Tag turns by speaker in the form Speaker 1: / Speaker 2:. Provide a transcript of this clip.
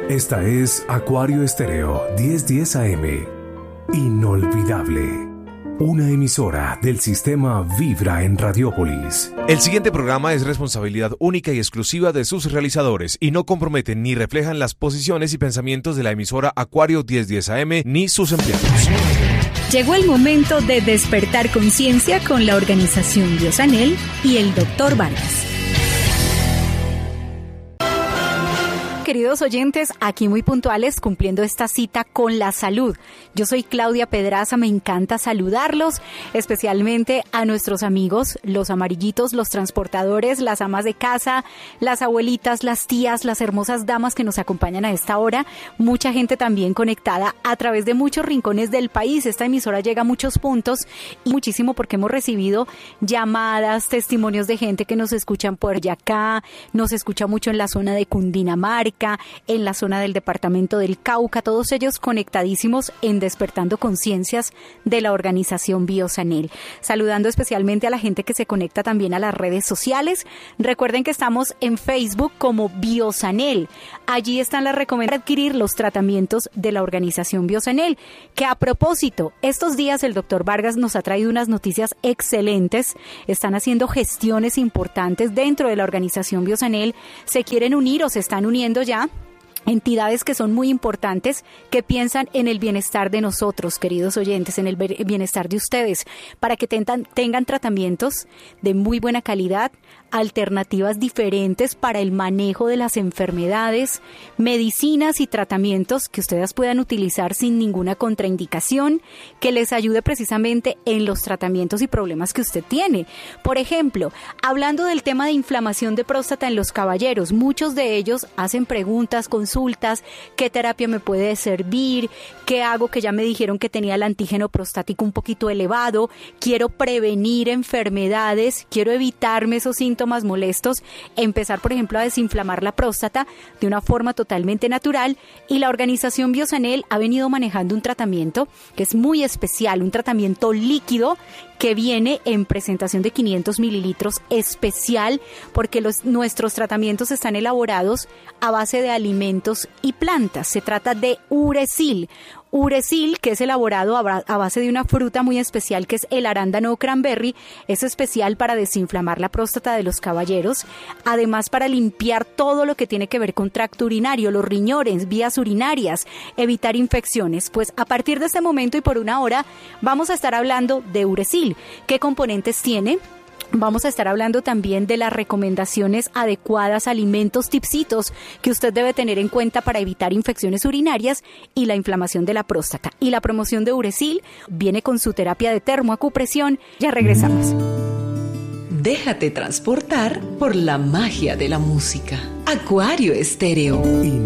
Speaker 1: Esta es Acuario Estéreo 1010 AM. Inolvidable. Una emisora del sistema Vibra en Radiópolis.
Speaker 2: El siguiente programa es responsabilidad única y exclusiva de sus realizadores y no comprometen ni reflejan las posiciones y pensamientos de la emisora Acuario 1010 AM ni sus empleados.
Speaker 3: Llegó el momento de despertar conciencia con la organización Biosanel y el Dr. Vargas. Queridos oyentes, aquí muy puntuales, cumpliendo esta cita con la salud. Yo soy Claudia Pedraza, me encanta saludarlos, especialmente a nuestros amigos, los amarillitos, los transportadores, las amas de casa, las abuelitas, las tías, las hermosas damas que nos acompañan a esta hora. Mucha gente también conectada a través de muchos rincones del país. Esta emisora llega a muchos puntos y muchísimo porque hemos recibido llamadas, testimonios de gente que nos escuchan por Boyacá, nos escucha mucho en la zona de Cundinamarca, en la zona del departamento del Cauca, todos ellos conectadísimos en Despertando Conciencias de la organización Biosanel. Saludando especialmente a la gente que se conecta también a las redes sociales. Recuerden que estamos en Facebook como Biosanel. Allí están las recomendaciones para adquirir los tratamientos de la organización Biosanel. Que a propósito, estos días el doctor Vargas nos ha traído unas noticias excelentes. Están haciendo gestiones importantes dentro de la organización Biosanel. Se quieren unir o se están uniendo ya entidades que son muy importantes, que piensan en el bienestar de nosotros, queridos oyentes, en el bienestar de ustedes, para que tengan tratamientos de muy buena calidad, alternativas diferentes para el manejo de las enfermedades, medicinas y tratamientos que ustedes puedan utilizar sin ninguna contraindicación, que les ayude precisamente en los tratamientos y problemas que usted tiene. Por ejemplo, hablando del tema de inflamación de próstata en los caballeros, muchos de ellos hacen preguntas, consultas, ¿qué terapia me puede servir? ¿Qué hago? Que ya me dijeron que tenía el antígeno prostático un poquito elevado, quiero prevenir enfermedades, quiero evitarme esos síntomas molestos, empezar por ejemplo a desinflamar la próstata de una forma totalmente natural, y la organización Biosanel ha venido manejando un tratamiento que es muy especial, un tratamiento líquido que viene en presentación de 500 mililitros especial, porque nuestros tratamientos están elaborados a base de alimentos y plantas. Se trata de Uresil, que es elaborado a base de una fruta muy especial que es el arándano o cranberry. Es especial para desinflamar la próstata de los caballeros, además para limpiar todo lo que tiene que ver con tracto urinario, los riñones, vías urinarias, evitar infecciones. Pues a partir de este momento y por una hora vamos a estar hablando de Uresil. ¿Qué componentes tiene? Vamos a estar hablando también de las recomendaciones adecuadas, alimentos, tipsitos que usted debe tener en cuenta para evitar infecciones urinarias y la inflamación de la próstata. Y la promoción de Uresil viene con su terapia de termoacupresión. Ya regresamos.
Speaker 4: Déjate transportar por la magia de la música. Acuario Estéreo.